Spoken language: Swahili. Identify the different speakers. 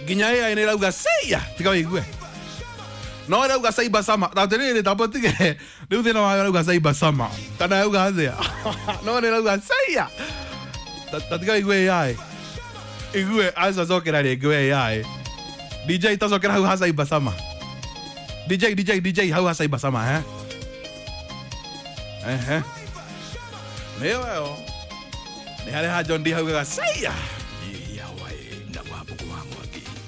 Speaker 1: Nginya AI nä rauga seia tiga wigue no rauga Cyber Sama tatiriri tapotige riu thina wa rauga Cyber Sama kana rauga athia no nä rauga seia tiga wigue AI igue aca cokera ringi AI DJ tacokera hau ha Cyber Sama DJ hau ha Cyber Sama nä yo nä harä ha John D haugaga seia